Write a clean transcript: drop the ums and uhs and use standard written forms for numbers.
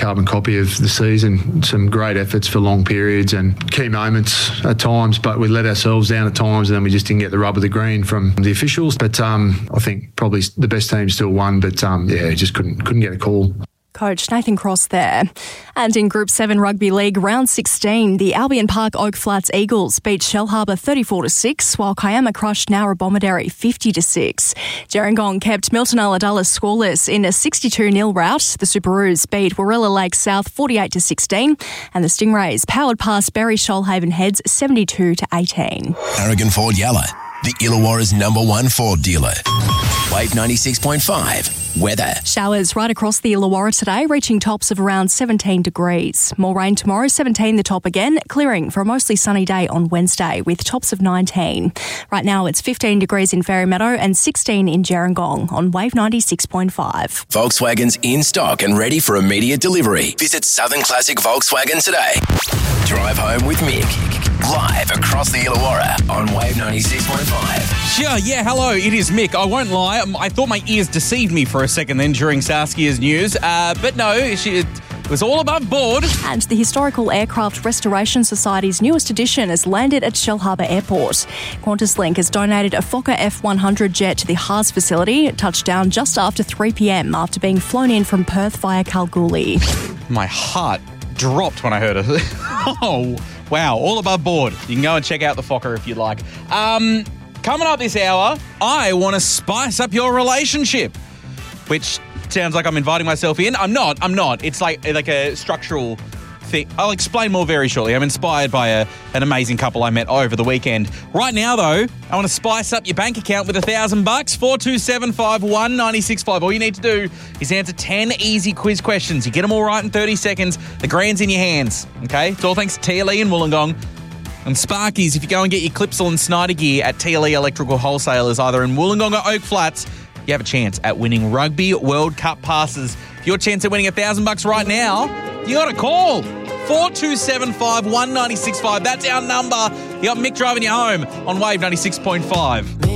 carbon copy of the season. Some great efforts for long periods and key moments at times, but we let ourselves down at times and then we just didn't get the rub of the green from the officials. But I think probably the best team still won, but just couldn't get a call. Coach Nathan Cross there. And in Group 7 Rugby League, Round 16, the Albion Park Oak Flats Eagles beat Shellharbour 34-6, while Kiama crushed Nowra Bomaderry 50-6. Gerringong kept Milton Ulladulla scoreless in a 62-0 rout. The Superoos beat Warilla Lake South 48-16, and the Stingrays powered past Berry Shoalhaven Heads 72-18. Aragon Ford Yalla, the Illawarra's #1 Ford dealer. Wave 96.5. Weather. Showers right across the Illawarra today, reaching tops of around 17 degrees. More rain tomorrow, 17 the top again, clearing for a mostly sunny day on Wednesday with tops of 19. Right now it's 15 degrees in Fairy Meadow and 16 in Gerringong on Wave 96.5. Volkswagen's in stock and ready for immediate delivery. Visit Southern Classic Volkswagen today. Drive home with Mick. Live across the Illawarra on Wave 96.5. Sure, yeah, hello, it is Mick. I won't lie, I thought my ears deceived me for a second then during Saskia's news, but no, it was all above board. And the Historical Aircraft Restoration Society's newest edition has landed at Shellharbour Airport. QantasLink has donated a Fokker F100 jet to the Haas facility. It touched down just after 3 p.m. after being flown in from Perth via Kalgoorlie. My heart dropped when I heard it. Oh, wow, all above board. You can go and check out the Fokker if you'd like. Coming up this hour, I want to spice up your relationship, which sounds like I'm inviting myself in. I'm not. It's like a structural thing. I'll explain more very shortly. I'm inspired by an amazing couple I met over the weekend. Right now, though, I want to spice up your bank account with $1,000. 4275196.5. All you need to do is answer 10 easy quiz questions. You get them all right in 30 seconds. The grand's in your hands. Okay? It's all thanks to TLE and Wollongong. And Sparkies, if you go and get your Clipsal and Snyder gear at TLE Electrical Wholesalers, either in Wollongong or Oak Flats, you have a chance at winning Rugby World Cup passes. Your chance at winning $1,000 right now, you got to call 4275196.5. That's our number. You got Mick driving you home on Wave 96.5.